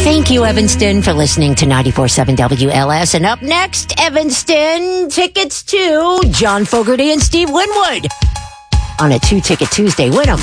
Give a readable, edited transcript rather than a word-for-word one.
Thank you, Evanston, for listening to 94.7 WLS. And up next, Evanston, tickets to John Fogerty and Steve Winwood on a 2-Ticket Tuesday. Win 'em.